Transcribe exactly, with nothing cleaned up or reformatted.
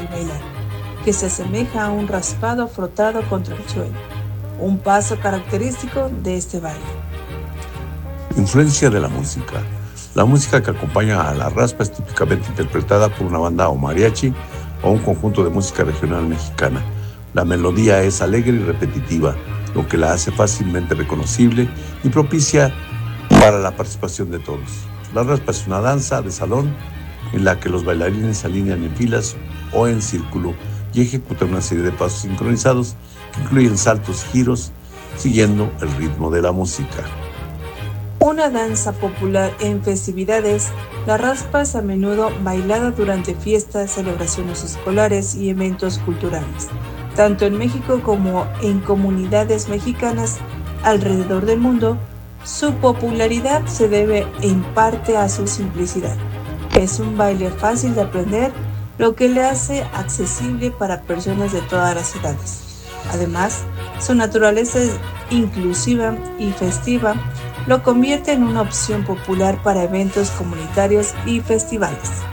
bailar, que se asemeja a un raspado frotado contra el suelo, un paso característico de este baile. Influencia de la música. La música que acompaña a la raspa es típicamente interpretada por una banda o mariachi o un conjunto de música regional mexicana. La melodía es alegre y repetitiva, lo que la hace fácilmente reconocible y propicia para la participación de todos. La raspa es una danza de salón en la que los bailarines se alinean en filas o en círculo y ejecutan una serie de pasos sincronizados que incluyen saltos y giros siguiendo el ritmo de la música. Una danza popular en festividades, la raspa es a menudo bailada durante fiestas, celebraciones escolares y eventos culturales, tanto en México como en comunidades mexicanas alrededor del mundo. Su popularidad se debe en parte a su simplicidad. Es un baile fácil de aprender, lo que le hace accesible para personas de todas las edades. Además, su naturaleza es inclusiva y festiva lo convierte en una opción popular para eventos comunitarios y festivales.